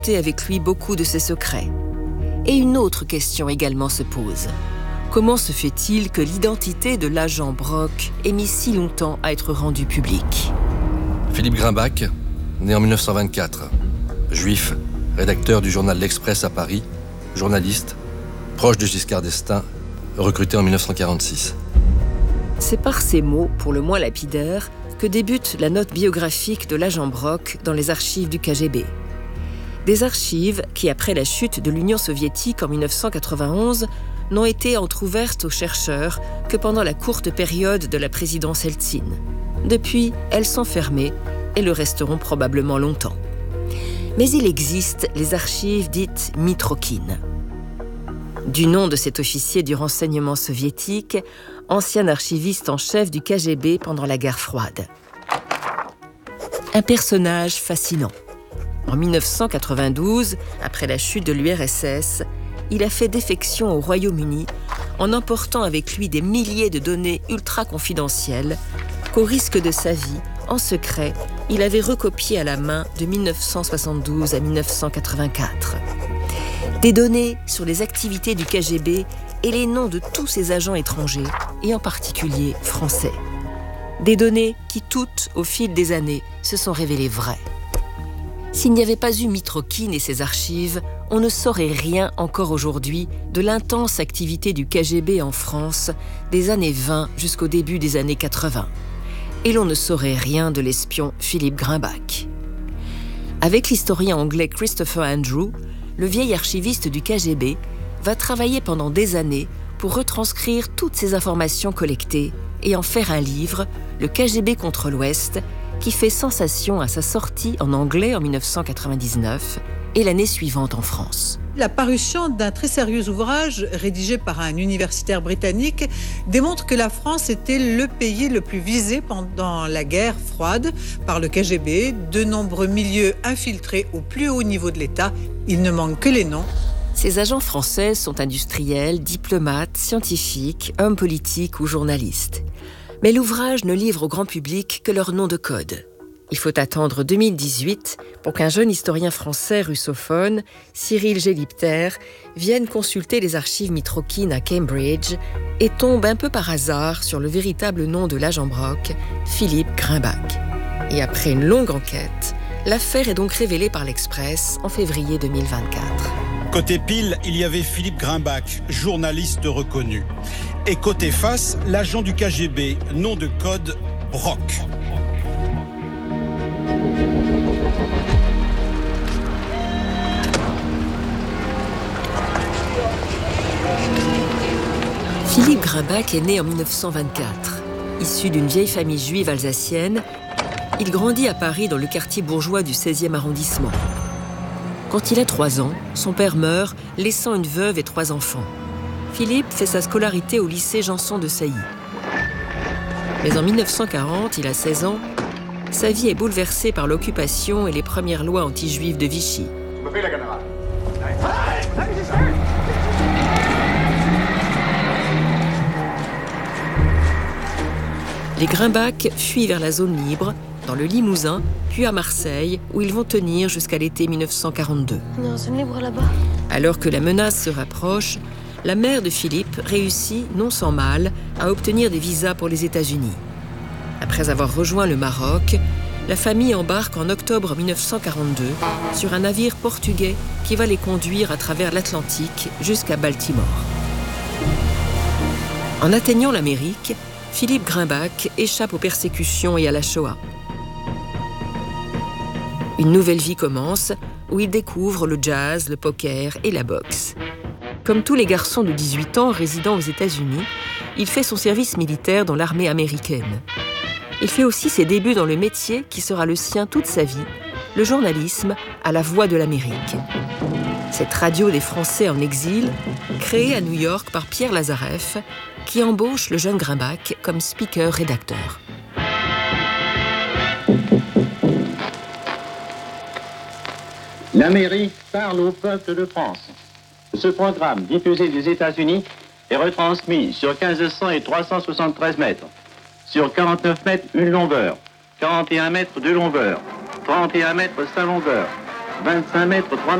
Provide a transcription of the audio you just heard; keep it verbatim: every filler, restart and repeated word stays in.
avec lui beaucoup de ses secrets. Et une autre question également se pose. Comment se fait-il que l'identité de l'agent Brock ait mis si longtemps à être rendue publique ? Philippe Grimbach, né en mille neuf cent vingt-quatre, juif, rédacteur du journal L'Express à Paris, journaliste, proche de Giscard d'Estaing, recruté en mille neuf cent quarante-six. C'est par ces mots, pour le moins lapidaires, que débute la note biographique de l'agent Brock dans les archives du K G B. Des archives qui, après la chute de l'Union soviétique en mille neuf cent quatre-vingt-onze, n'ont été entr'ouvertes aux chercheurs que pendant la courte période de la présidence Eltsine. Depuis, elles sont fermées et le resteront probablement longtemps. Mais il existe les archives dites Mitrokhin. Du nom de cet officier du renseignement soviétique, ancien archiviste en chef du K G B pendant la guerre froide. Un personnage fascinant. En mille neuf cent quatre-vingt-douze, après la chute de l'U R S S, il a fait défection au Royaume-Uni en emportant avec lui des milliers de données ultra confidentielles qu'au risque de sa vie, en secret, il avait recopiées à la main de mille neuf cent soixante-douze à mille neuf cent quatre-vingt-quatre. Des données sur les activités du K G B et les noms de tous ses agents étrangers, et en particulier français. Des données qui, toutes, au fil des années, se sont révélées vraies. S'il n'y avait pas eu Mitrokhin et ses archives, on ne saurait rien encore aujourd'hui de l'intense activité du K G B en France des années vingt jusqu'au début des années quatre-vingts. Et l'on ne saurait rien de l'espion Philippe Grimbach. Avec l'historien anglais Christopher Andrew, le vieil archiviste du K G B va travailler pendant des années pour retranscrire toutes ces informations collectées et en faire un livre, Le K G B contre l'Ouest, qui fait sensation à sa sortie en anglais en mille neuf cent quatre-vingt-dix-neuf et l'année suivante en France. La parution d'un très sérieux ouvrage rédigé par un universitaire britannique démontre que la France était le pays le plus visé pendant la guerre froide par le K G B, de nombreux milieux infiltrés au plus haut niveau de l'État. Il ne manque que les noms. Ces agents français sont industriels, diplomates, scientifiques, hommes politiques ou journalistes. Mais l'ouvrage ne livre au grand public que leur nom de code. Il faut attendre deux mille dix-huit pour qu'un jeune historien français russophone, Cyril Gélipter, vienne consulter les archives Mitrokhin à Cambridge et tombe un peu par hasard sur le véritable nom de l'agent Brock, Philippe Grimbach. Et après une longue enquête, l'affaire est donc révélée par l'Express en février deux mille vingt-quatre. Côté pile, il y avait Philippe Grimbach, journaliste reconnu. Et côté face, l'agent du K G B, nom de code Brock. Philippe Grimbach est né en mille neuf cent vingt-quatre. Issu d'une vieille famille juive alsacienne, il grandit à Paris dans le quartier bourgeois du seizième arrondissement. Quand il a trois ans, son père meurt, laissant une veuve et trois enfants. Philippe fait sa scolarité au lycée Janson de Sailly. Mais en mille neuf cent quarante, il a seize ans, sa vie est bouleversée par l'occupation et les premières lois anti-juives de Vichy. Les Grimbach fuient vers la zone libre, dans le Limousin, puis à Marseille, où ils vont tenir jusqu'à l'été mille neuf cent quarante-deux. On est en zone libre là-bas. Alors que la menace se rapproche, la mère de Philippe réussit, non sans mal, à obtenir des visas pour les États-Unis. Après avoir rejoint le Maroc, la famille embarque en octobre mille neuf cent quarante-deux sur un navire portugais qui va les conduire à travers l'Atlantique jusqu'à Baltimore. En atteignant l'Amérique, Philippe Grimbach échappe aux persécutions et à la Shoah. Une nouvelle vie commence, où il découvre le jazz, le poker et la boxe. Comme tous les garçons de dix-huit ans résidant aux États-Unis, il fait son service militaire dans l'armée américaine. Il fait aussi ses débuts dans le métier qui sera le sien toute sa vie, le journalisme à la Voix de l'Amérique. Cette radio des Français en exil, créée à New York par Pierre Lazareff, qui embauche le jeune Grimbach comme speaker-rédacteur. L'Amérique parle au peuple de France. Ce programme, diffusé des États-Unis, est retransmis sur mille cinq cents et trois cent soixante-treize mètres, sur quarante-neuf mètres une longueur, quarante et un mètres de longueur, trente et un mètres sa longueur, vingt-cinq mètres, trois